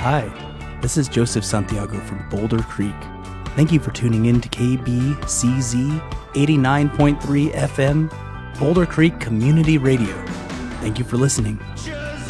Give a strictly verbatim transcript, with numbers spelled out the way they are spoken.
Hi, this is Joseph Santiago from Boulder Creek. Thank you for tuning in to K B C Z eighty-nine point three F M, Boulder Creek Community Radio. Thank you for listening.